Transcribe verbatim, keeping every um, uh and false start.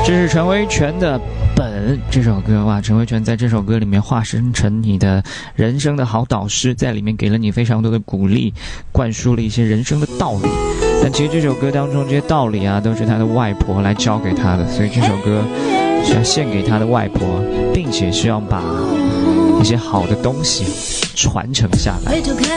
这是陈维权的《本》这首歌哇，陈维权在这首歌里面化身成你的人生的好导师，在里面给了你非常多的鼓励，灌输了一些人生的道理。但其实这首歌当中这些道理啊，都是他的外婆来教给他的，所以这首歌是要献给他的外婆，并且是要把一些好的东西传承下来。